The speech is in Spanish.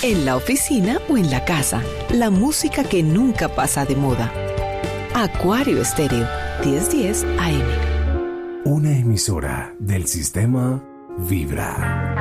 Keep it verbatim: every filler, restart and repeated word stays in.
en la oficina o en la casa. La música que nunca pasa de moda. Acuario Estéreo, diez diez A M. Una emisora del sistema Vibra.